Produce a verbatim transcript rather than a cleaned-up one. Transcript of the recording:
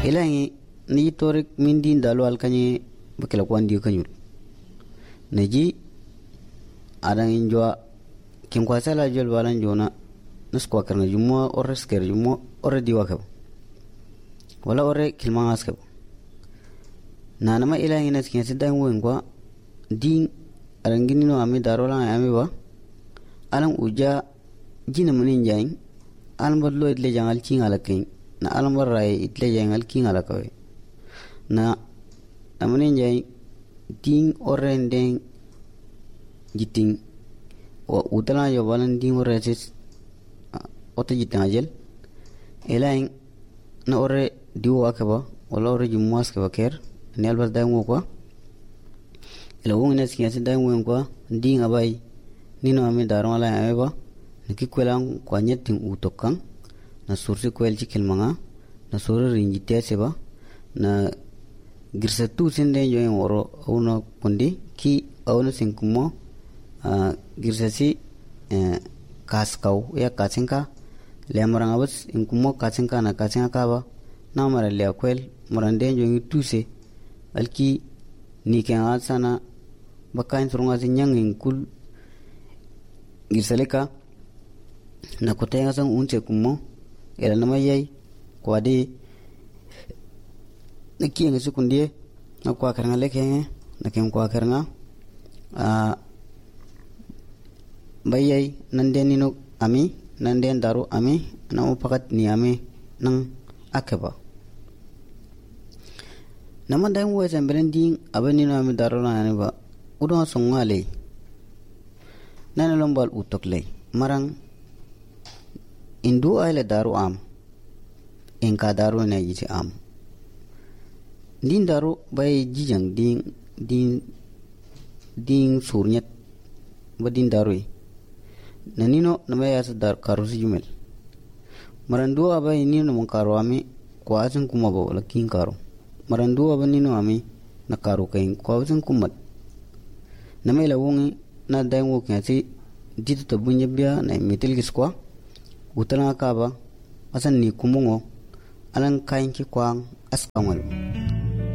Ilangi ni torik mindin dalu alkanye bakela kwandi kanyul neji adang injwa kim kwasala jol balan jona nus kwa karna jumwa orre sker jumwa orre diwa kabo wala orre kilmangas kabo na nama ilangi nas kinya sidang wen kwa din arangini no ame darola ame ba alang uja jina munin jain alang badlo itle jangal cingala king na alang barai itle jangal kingala kawe na amunin jain din orre ndeng jiting wa utala yo balan din orre sis oto jiting ajel ilang na orre diwa kaba wala orre jumwas kaba ker ni albar daimo kwa ila wong nes kiasi daimo kwa din abai nino ame darong ala ame ba niki kwelang kwa nyeting utokang na sursi kwel chikil manga na suru rinjite seba na girsatu sinde yo yang oro auno kundi ki auno singkumo girsasi kaskau ya kasinka le marang abas ingkumo kasinka na kasinka kaba na mara le kwel marande yo ngi tuse alki ni kenga sana bakain surunga sinyang ingkul girsaleka na kotenga sang unche kumo ela nama yai kwadi naki ngi sukundie na kwa karanga leke na kem kwa karanga a bayai nandeni no ami nanden daru ami na upakat ni ami nang akeba nama dai mo sembrending abani no ami daru na ani ba udo songale nana lombal utokle marang indu aile daru am enka daru na yiti am din daru bay jijang din din din surnyat badin daru nanino namaya sa dar karusi jumel marandu abay nino mon karo ami kwasan kumabo lakin karo marandu abanino ami na karo kain kwasan kumat namay lawongi na dai wo kyasi ditu tabunya bia na metel giskwa utala kaba asan ni kumungo alang kain ki kwang askangal